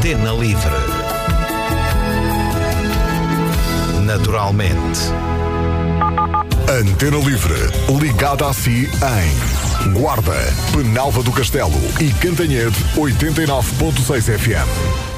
Antena Livre. Naturalmente. Antena Livre, ligada a si em Guarda, Penalva do Castelo e Cantanhede 89.6 FM.